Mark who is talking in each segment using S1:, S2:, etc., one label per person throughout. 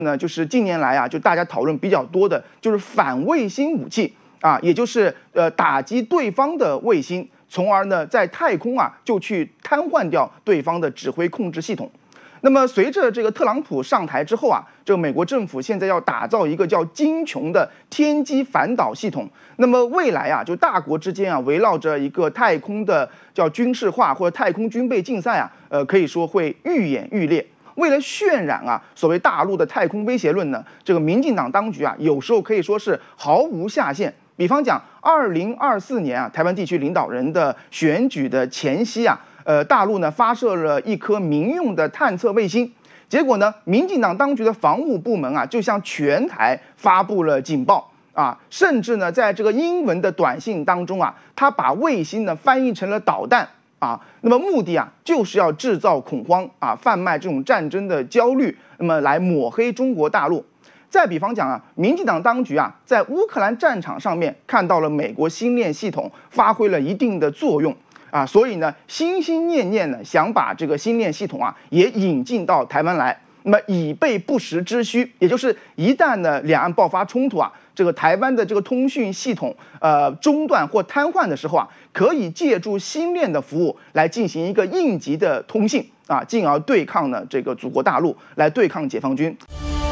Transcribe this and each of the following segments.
S1: 就是近年来啊，就大家讨论比较多的，就是反卫星武器啊，也就是打击对方的卫星，从而呢在太空啊就去瘫痪掉对方的指挥控制系统。那么随着这个特朗普上台之后啊，这个美国政府现在要打造一个叫金琼的天基反导系统。那么未来啊，就大国之间啊，围绕着一个太空的叫军事化或者太空军备竞赛啊，可以说会愈演愈烈。为了渲染啊所谓大陆的太空威胁论呢，这个民进党当局啊，有时候可以说是毫无下限。比方讲，2024年啊，台湾地区领导人的选举的前夕啊。大陆呢发射了一颗民用的探测卫星，结果呢，民进党当局的防务部门啊，就向全台发布了警报啊，甚至呢，在这个英文的短信当中啊，他把卫星呢翻译成了导弹啊，那么目的啊，就是要制造恐慌啊，贩卖这种战争的焦虑，那么来抹黑中国大陆。再比方讲啊，民进党当局啊，在乌克兰战场上面看到了美国星链系统发挥了一定的作用。啊，所以呢，心心念念呢，想把这个星链系统啊也引进到台湾来，那么以备不时之需，也就是一旦呢两岸爆发冲突啊，这个台湾的这个通讯系统中断或瘫痪的时候啊，可以借助星链的服务来进行一个应急的通信啊，进而对抗呢这个祖国大陆，来对抗解放军。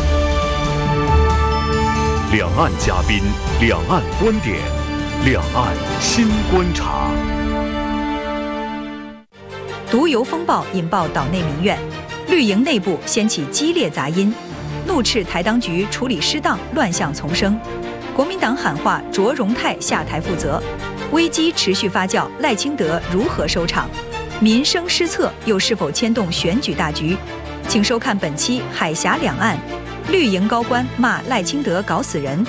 S2: 两岸嘉宾，两岸观点，两岸新观察。
S3: 毒油风暴引爆岛内民怨，绿营内部掀起激烈杂音，怒斥台当局处理失当，乱象丛生。国民党喊话卓荣泰下台负责，危机持续发酵，赖清德如何收场？民生失策又是否牵动选举大局？请收看本期《海峡两岸》，绿营高官骂赖清德搞死人。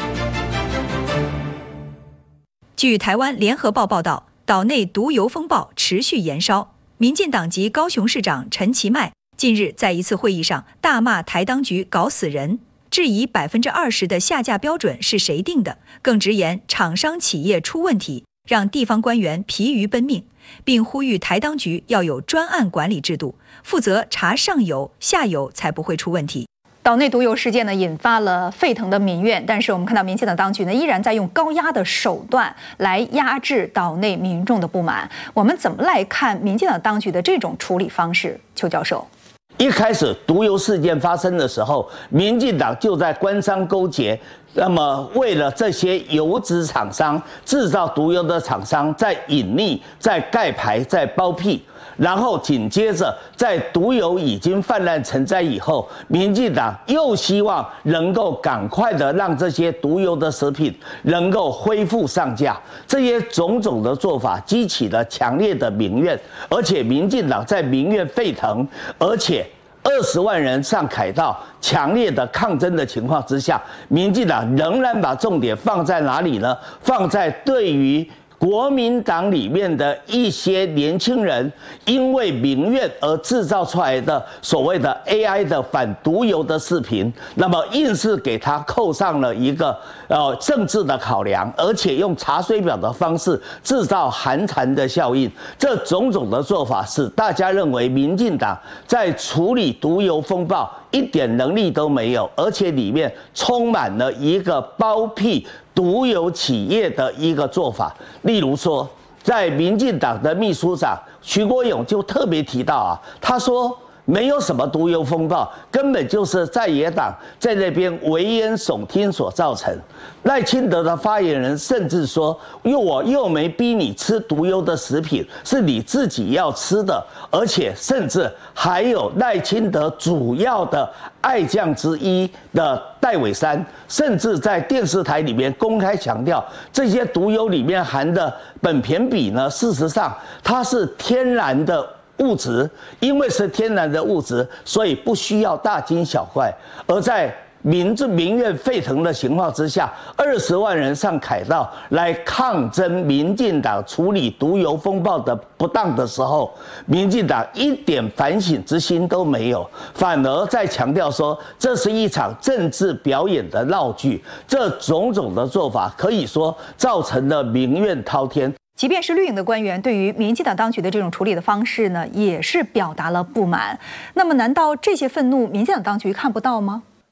S3: 据台湾联合报报道，岛内毒油风暴持续延烧。民进党籍高雄市长陈其迈近日在一次会议上大骂台当局搞死人，质疑20%的下架标准是谁定的，更直言厂商企业出问题，让地方官员疲于奔命，并呼吁台当局要有专案管理制度，负责查上游，下游才不会出问题。
S4: 岛内毒油事件呢，引发了沸腾的民怨，但是我们看到民进党当局呢，依然在用高压的手段来压制岛内民众的不满。我们怎么来看民进党当局的这种处理方式？邱教授，
S5: 一开始毒油事件发生的时候，民进党就在官商勾结。那么，为了这些油脂厂商、制造毒油的厂商在隐匿、在盖牌、在包庇，然后紧接着在毒油已经泛滥成灾以后，民进党又希望能够赶快的让这些毒油的食品能够恢复上架，这些种种的做法激起了强烈的民怨，而且民进党在民怨沸腾，而且20万人上凯道，强烈的抗争的情况之下，民进党仍然把重点放在哪里呢？放在对于国民党里面的一些年轻人因为民怨而制造出来的所谓的 AI 的反毒油的视频，那么硬是给他扣上了一个政治的考量，而且用查水表的方式制造寒蝉的效应。这种种的做法使大家认为民进党在处理毒油风暴一点能力都没有，而且里面充满了一个包庇毒油企业的一个做法。例如说，在民进党的秘书长徐国勇就特别提到啊，他说没有什么毒油风暴，根本就是在野党在那边危言耸听所造成。赖清德的发言人甚至说，我又没逼你吃毒油的食品，是你自己要吃的，而且甚至还有赖清德主要的爱将之一的戴伟山，甚至在电视台里面公开强调，这些毒油里面含的苯醛比呢，事实上它是天然的物质，因为是天然的物质，所以不需要大惊小怪。而在民怨沸腾的情况之下，20万人上凯道来抗争民进党处理毒油风暴的不当的时候，民进党一点反省之心都没有，反而在强调说这是一场政治表演的闹剧。这种种的做法可以说造成了民怨滔天。
S4: 即便是绿营的官员对于民进党当局的这种处理的方式呢，也是表达了不满。那么，难道这些愤怒民进党当局看不到吗？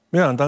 S6: 民进党当